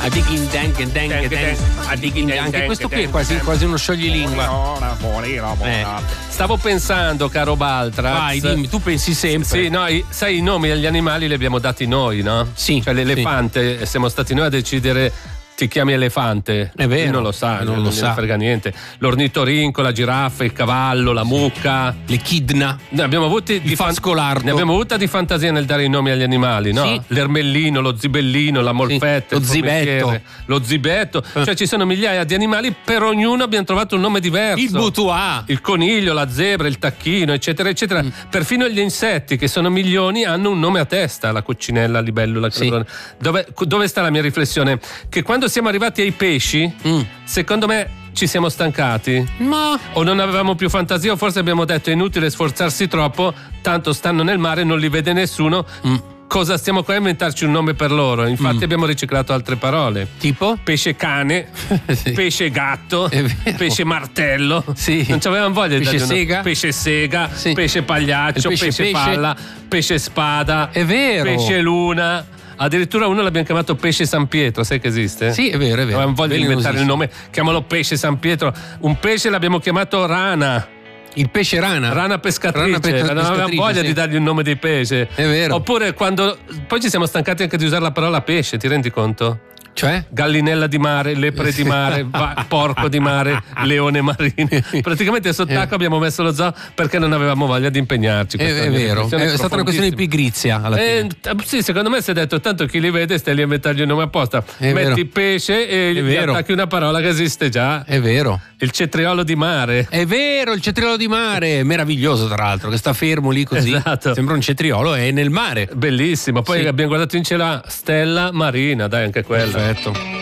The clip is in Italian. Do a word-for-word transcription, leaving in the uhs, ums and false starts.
Anche questo qui è quasi, quasi uno scioglilingua. Eh. Stavo pensando, caro Baltra. Vai, dimmi, tu pensi sempre. Sì, no, sai, i nomi agli animali li abbiamo dati noi, no? Sì. Cioè l'elefante, sì. Siamo stati noi a decidere. Ti chiami elefante? È vero. Lui non lo sa, non, non lo ne sa. frega niente. L'ornitorinco, la giraffa, il cavallo, la mucca, l'echidna. Ne abbiamo avuti di fascolardo. Ne abbiamo avuta di fantasia nel dare i nomi agli animali, no? Sì. L'ermellino, lo zibellino, la molfetta, sì. Lo zibetto. Lo zibetto. Eh. Cioè ci sono migliaia di animali, per ognuno abbiamo trovato un nome diverso. Il boutoir. Il coniglio, la zebra, il tacchino, eccetera, eccetera. Mm. Perfino gli insetti, che sono milioni, hanno un nome a testa. La coccinella, la libellula, la sì. dove, dove sta la mia riflessione? Che quando siamo arrivati ai pesci, mm. secondo me ci siamo stancati. Ma o non avevamo più fantasia, o forse abbiamo detto è inutile sforzarsi troppo, tanto stanno nel mare, non li vede nessuno. Mm. Cosa stiamo qua a inventarci un nome per loro? Infatti mm. abbiamo riciclato altre parole. Tipo? Pesce cane, sì. pesce gatto, pesce martello. Sì. Non ci avevamo voglia di pesce dargli sega. Una... Pesce sega, sì. pesce pagliaccio, pesce, pesce, pesce palla, pesce spada. È vero. Pesce luna. Addirittura uno l'abbiamo chiamato pesce San Pietro, sai che esiste? Sì, è vero, è vero. Avevamo voglia di inventare il nome, chiamalo pesce San Pietro. Un pesce l'abbiamo chiamato rana. Il pesce rana. Rana pescatrice. Rana pesca- non avevamo voglia sì. di dargli un nome di pesce. È vero. Oppure quando. Poi ci siamo stancati anche di usare la parola pesce, ti rendi conto? Cioè? Gallinella di mare, lepre di mare, va- porco di mare, leone marino. Praticamente sott'acqua abbiamo messo lo zoo perché non avevamo voglia di impegnarci. È, è vero, è stata una questione di pigrizia alla fine. Eh, sì, secondo me si è detto tanto chi li vede stai lì a inventargli un nome apposta. È Metti vero. pesce e È gli vero. attacchi una parola che esiste già. È vero. Il cetriolo di mare. È vero, il cetriolo di mare, meraviglioso tra l'altro, che sta fermo lì così. Esatto. Sembra un cetriolo, è nel mare. Bellissimo. Poi Sì. abbiamo guardato in cielo, stella marina, dai, anche quella. Perfetto.